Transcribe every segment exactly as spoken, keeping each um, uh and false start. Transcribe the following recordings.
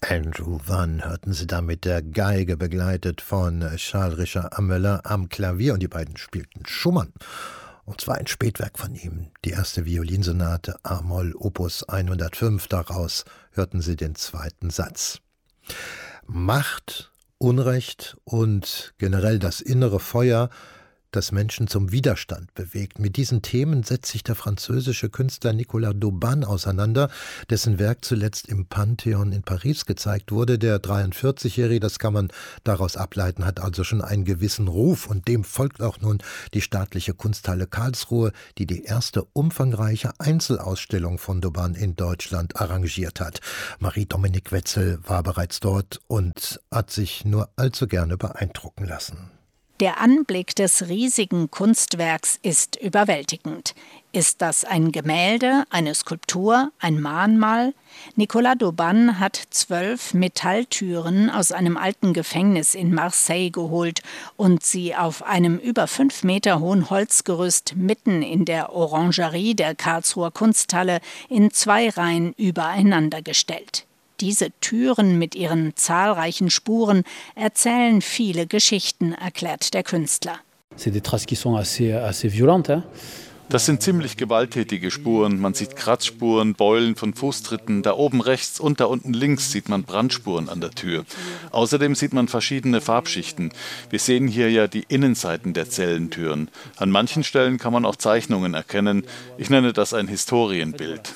Andrew Wann hörten Sie da mit der Geige, begleitet von Charles Richard Ameller am Klavier, und die beiden spielten Schumann. Und zwar ein Spätwerk von ihm, die erste Violinsonate A-Moll Opus hundertfünf, daraus hörten Sie den zweiten Satz. Macht, Unrecht und generell das innere Feuer, das Menschen zum Widerstand bewegt. Mit diesen Themen setzt sich der französische Künstler Nicolas d'Aubane auseinander, dessen Werk zuletzt im Pantheon in Paris gezeigt wurde. Der dreiundvierzigjährige, das kann man daraus ableiten, hat also schon einen gewissen Ruf, und dem folgt auch nun die Staatliche Kunsthalle Karlsruhe, die die erste umfangreiche Einzelausstellung von d'Aubane in Deutschland arrangiert hat. Marie-Dominique Wetzel war bereits dort und hat sich nur allzu gerne beeindrucken lassen. Der Anblick des riesigen Kunstwerks ist überwältigend. Ist das ein Gemälde, eine Skulptur, ein Mahnmal? Nicolas d'Aubane hat zwölf Metalltüren aus einem alten Gefängnis in Marseille geholt und sie auf einem über fünf Meter hohen Holzgerüst mitten in der Orangerie der Karlsruher Kunsthalle in zwei Reihen übereinander gestellt. Diese Türen mit ihren zahlreichen Spuren erzählen viele Geschichten, erklärt der Künstler. Das sind ziemlich gewalttätige Spuren. Man sieht Kratzspuren, Beulen von Fußtritten. Da oben rechts und da unten links sieht man Brandspuren an der Tür. Außerdem sieht man verschiedene Farbschichten. Wir sehen hier ja die Innenseiten der Zellentüren. An manchen Stellen kann man auch Zeichnungen erkennen. Ich nenne das ein Historienbild.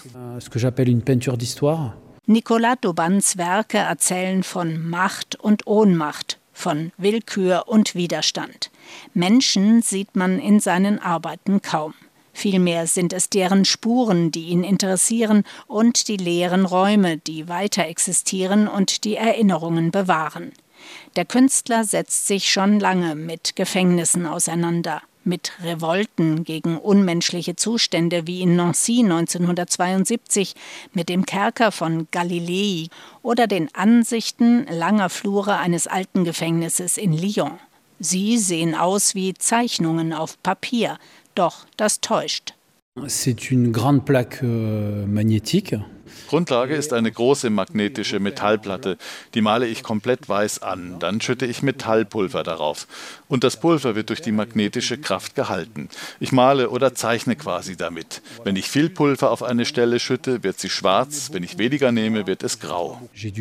Nicolas d'Aubanes Werke erzählen von Macht und Ohnmacht, von Willkür und Widerstand. Menschen sieht man in seinen Arbeiten kaum. Vielmehr sind es deren Spuren, die ihn interessieren, und die leeren Räume, die weiter existieren und die Erinnerungen bewahren. Der Künstler setzt sich schon lange mit Gefängnissen auseinander. Mit Revolten gegen unmenschliche Zustände wie in Nancy neunzehnhundertzweiundsiebzig, mit dem Kerker von Galilei oder den Ansichten langer Flure eines alten Gefängnisses in Lyon. Sie sehen aus wie Zeichnungen auf Papier, doch das täuscht. C'est une grande plaque euh, magnétique. Grundlage ist eine große magnetische Metallplatte. Die male ich komplett weiß an. Dann schütte ich Metallpulver darauf. Und das Pulver wird durch die magnetische Kraft gehalten. Ich male oder zeichne quasi damit. Wenn ich viel Pulver auf eine Stelle schütte, wird sie schwarz. Wenn ich weniger nehme, wird es grau.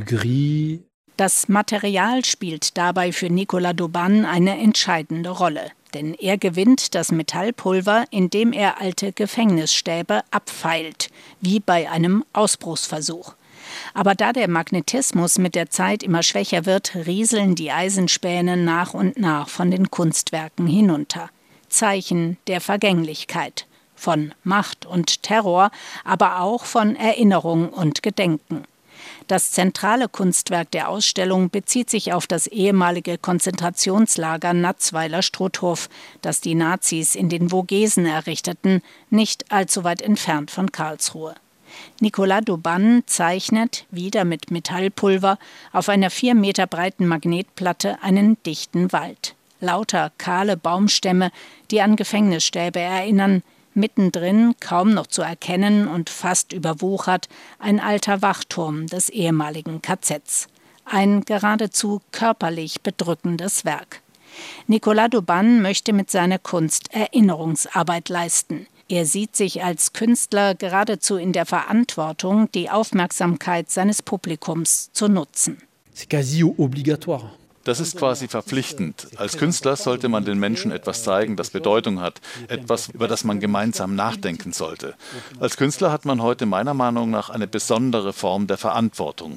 Das Material spielt dabei für Nicolas d'Aubane eine entscheidende Rolle. Denn er gewinnt das Metallpulver, indem er alte Gefängnisstäbe abfeilt, wie bei einem Ausbruchsversuch. Aber da der Magnetismus mit der Zeit immer schwächer wird, rieseln die Eisenspäne nach und nach von den Kunstwerken hinunter. Zeichen der Vergänglichkeit, von Macht und Terror, aber auch von Erinnerung und Gedenken. Das zentrale Kunstwerk der Ausstellung bezieht sich auf das ehemalige Konzentrationslager Natzweiler-Struthof, das die Nazis in den Vogesen errichteten, nicht allzu weit entfernt von Karlsruhe. Nicolas d'Aubane zeichnet, wieder mit Metallpulver, auf einer vier Meter breiten Magnetplatte einen dichten Wald. Lauter kahle Baumstämme, die an Gefängnisstäbe erinnern. Mittendrin, kaum noch zu erkennen und fast überwuchert, ein alter Wachturm des ehemaligen K Zs. Ein geradezu körperlich bedrückendes Werk. Nicolas d'Aubane möchte mit seiner Kunst Erinnerungsarbeit leisten. Er sieht sich als Künstler geradezu in der Verantwortung, die Aufmerksamkeit seines Publikums zu nutzen. C'est quasi obligatoire. Das ist quasi verpflichtend. Als Künstler sollte man den Menschen etwas zeigen, das Bedeutung hat, etwas, über das man gemeinsam nachdenken sollte. Als Künstler hat man heute meiner Meinung nach eine besondere Form der Verantwortung.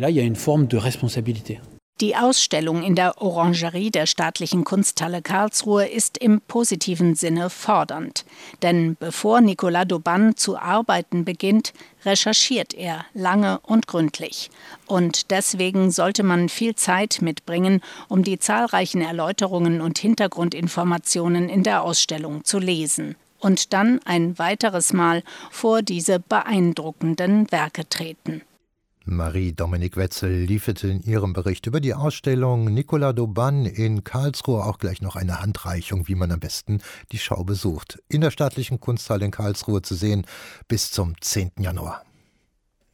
Die Ausstellung in der Orangerie der Staatlichen Kunsthalle Karlsruhe ist im positiven Sinne fordernd. Denn bevor Nicolas d'Aubane zu arbeiten beginnt, recherchiert er lange und gründlich. Und deswegen sollte man viel Zeit mitbringen, um die zahlreichen Erläuterungen und Hintergrundinformationen in der Ausstellung zu lesen. Und dann ein weiteres Mal vor diese beeindruckenden Werke treten. Marie-Dominique Wetzel lieferte in ihrem Bericht über die Ausstellung Nicolas d'Aubane in Karlsruhe auch gleich noch eine Handreichung, wie man am besten die Schau besucht. In der Staatlichen Kunsthalle in Karlsruhe zu sehen bis zum zehnten Januar.